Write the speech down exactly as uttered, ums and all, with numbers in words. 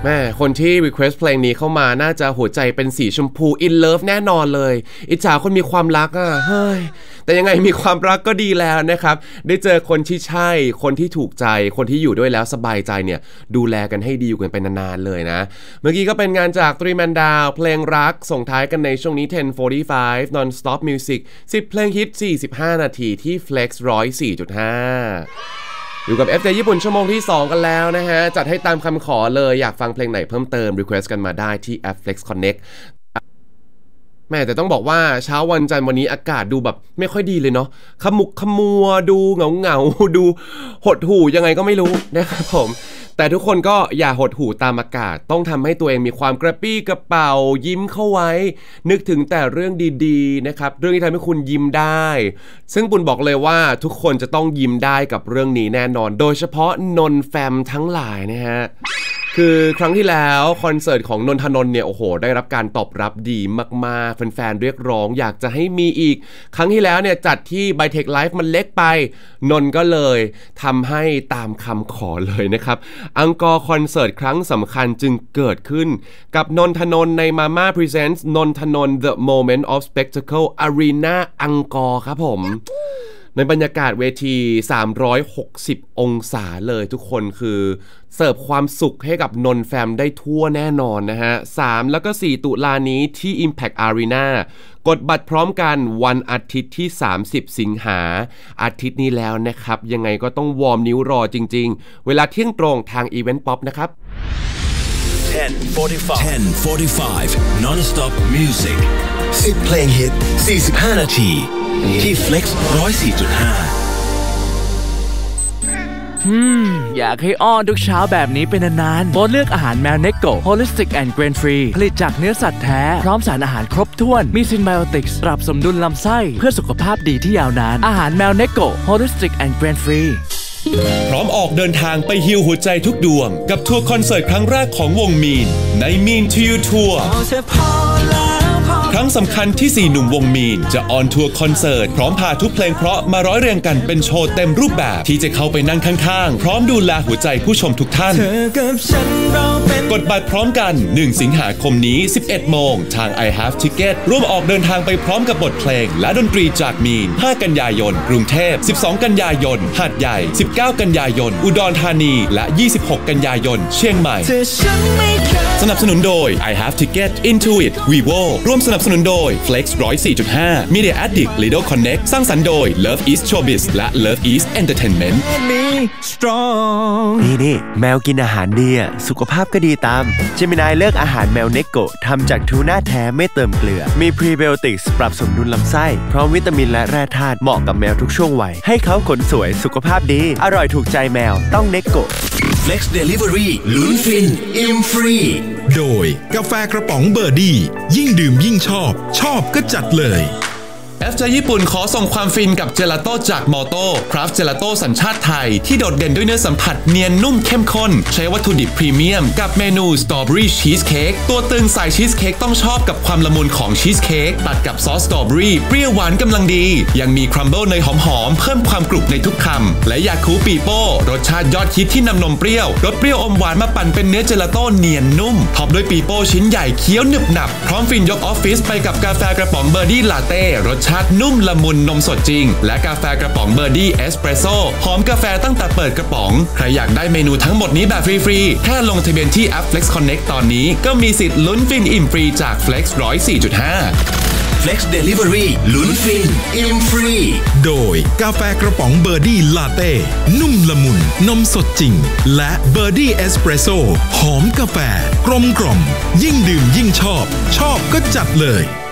แม่คนที่ request เพลงนี้เข้ามาน่าจะหัวใจเป็นสีชมพู in love แน่นอนเลยอิจฉาคนมีความรักอ่ะเฮ้ยแต่ยังไงมีความรักก็ดีแล้วนะครับได้เจอคนที่ใช่คนที่ถูกใจคนที่อยู่ด้วยแล้วสบายใจเนี่ยดูแลกันให้ดีอยู่กันไปนานๆเลยนะเมื่อกี้ก็เป็นงานจาก Three Man Down เพลงรักส่งท้ายกันในช่วงนี้ ten forty-five non stop music สิบเพลงฮิตสี่สิบห้านาทีที่ Flex หนึ่งร้อยสี่จุดห้าอยู่กับ เอฟ เจ ญี่ปุ่นชั่วโมงที่สองกันแล้วนะฮะจัดให้ตามคำขอเลยอยากฟังเพลงไหนเพิ่มเติม request กันมาได้ที่แอป Flex Connect แม่แต่ต้องบอกว่าเช้าวันจันทร์วันนี้อากาศดูแบบไม่ค่อยดีเลยเนาะขมุกขมัวดูเหงาเหงาดูหดหู่ยังไงก็ไม่รู้นะครับผมแต่ทุกคนก็อย่าหดหู่ตามอากาศต้องทำให้ตัวเองมีความกระปี้กระเป๋ายิ้มเข้าไว้นึกถึงแต่เรื่องดีๆนะครับเรื่องที่ทำให้คุณยิ้มได้ซึ่งปุณบอกเลยว่าทุกคนจะต้องยิ้มได้กับเรื่องนี้แน่นอนโดยเฉพาะนนแฟมทั้งหลายนะฮะคือครั้งที่แล้วคอนเสิร์ตของนนทนนท์เนี่ยโอ้โหได้รับการตอบรับดีมากๆแฟนๆเรียกร้องอยากจะให้มีอีกครั้งที่แล้วเนี่ยจัดที่ไบเทคไลฟ์มันเล็กไปนนก็เลยทำให้ตามคำขอเลยนะครับอังกอร์คอนเสิร์ตครั้งสำคัญจึงเกิดขึ้นกับนนทนนท์ใน Mama Presents นนทนนท์ The Moment of Spectacle Arena อังกอร์ครับผมในบรรยากาศเวทีสามร้อยหกสิบองศาเลยทุกคนคือเสิร์ฟความสุขให้กับนนแฟมได้ทั่วแน่นอนนะฮะสามแล้วก็สี่ตุลานี้ที่ Impact Arena กดบัตรพร้อมกันวันอาทิตย์ที่สามสิบสิงหาอาทิตย์นี้แล้วนะครับยังไงก็ต้องวอร์มนิ้วรอจริงๆเวลาเที่ยงตรงทาง Event Pop นะครับ ten forty-five ten forty-five non-stop music สิบเพลงฮิตสี่สิบห้านาทีที่ Flex หนึ่งร้อยสี่จุดห้าอืมอยากให้อ้อนทุกเช้าแบบนี้เป็นนานๆโปรดเลือกอาหารแมวเนโก Holistic and Grain Free ผลิตจากเนื้อสัตว์แท้พร้อมสารอาหารครบถ้วนมีซินไบโอติกส์ปรับสมดุลลำไส้เพื่อสุขภาพดีที่ยาวนานอาหารแมวเนโก Holistic and Grain Free พร้อมออกเดินทางไปฮีลหัวใจทุกดวงกับทัวร์คอนเสิร์ตครั้งแรกของวงมีนในมีน to You ทัวร์ครั้งสำคัญที่สี่หนุ่มวงมีนจะออนทัวร์คอนเสิร์ตพร้อมพาทุกเพลงเพราะมาร้อยเรียงกันเป็นโชว์เต็มรูปแบบที่จะเข้าไปนั่งข้างๆพร้อมดูแลหัวใจผู้ชมทุกท่านกดบัตรพร้อมกันหนึ่งสิงหาคมนี้ สิบเอ็ดโมงทาง I Have Ticket ร่วมออกเดินทางไปพร้อมกับบทเพลงและดนตรีจากมีนห้ากันยายนกรุงเทพสิบสองกันยายนหาดใหญ่สิบเก้ากันยายนอุดรธานีและยี่สิบหกกันยายนเชียงใหม่สนับสนุนโดย I Have Ticket Intuit Vivo ร่วมสนับสนุนโดย Flex หนึ่งร้อยสี่จุดห้า Media Addict Lido Connect สร้างสรรค์โดย Love East Showbiz และ Love East Entertainment นี่นี่แมวกินอาหารดีอ่ะสุขภาพก็ดีตามเจมินายเลือกอาหารแมวเนโกะทำจากทูน่าแท้ไม่เติมเกลือมีพรีไบโอติกส์ปรับสมดุลลำไส้พร้อมวิตามินและแร่ธาตุเหมาะกับแมวทุกช่วงวัยให้เขาขนสวยสุขภาพดีอร่อยถูกใจแมวต้องเนโกะ Flex Delivery ลุ้นฟินอิ่มฟรีโดยกาแฟกระป๋องเบอร์ดี้ยิ่งดื่มยิ่งชอบชอบก็จัดเลยเอฟ เจ ญี่ปุ่นขอส่งความฟินกับเจลาโต้จากมอโต้คราฟต์เจลาโต้สัญชาติไทยที่โดดเด่นด้วยเนื้อสัมผัสเนียนนุ่มเข้มข้นใช้วัตถุดิบพรีเมียมกับเมนูสตรอเบอรี่ชีสเค้กตัวตึงสายชีสเค้กต้องชอบกับความละมุนของชีสเค้กตัดกับซอสสตรอเบอรี่เปรี้ยวหวานกำลังดียังมีครัมเบิลเนยหอมๆเพิ่มความกรุบในทุกคำและยาคูปีโป้รสชาติยอดฮิตที่นำนมเปรี้ยวรสเปรี้ยวอมหวานมาปั่นเป็นเนื้อเจลาโต้เนียนนุ่มท็อปด้วยปีโป้ชิ้นใหญ่เคี้ยวหนึบหนับพร้อมฟินยกออฟฟิศไปกับกาแฟกระป๋องเบอร์ดี้ลาเต้รสชาตินุ่มละมุนนมสดจริงและกาแฟกระป๋องเบอร์ดี้เอสเปรสโซ่หอมกาแฟตั้งแต่เปิดกระป๋องใครอยากได้เมนูทั้งหมดนี้แบบฟรีๆแค่ลงทะเบียนที่แอป Flex Connect ตอนนี้ก็มีสิทธิ์ลุ้นฟินอิ่มฟรีจาก Flex หนึ่งร้อยสี่จุดห้า Flex Delivery ลุ้นฟินอิ่มฟรีโดยกาแฟกระป๋องเบอร์ดี้ลาเต้นุ่มละมุนนมสดจริงและเบอร์ดี้เอสเปรสโซ่หอมกาแฟกลมกล่อมยิ่งดื่มยิ่งชอบชอบก็จัดเลย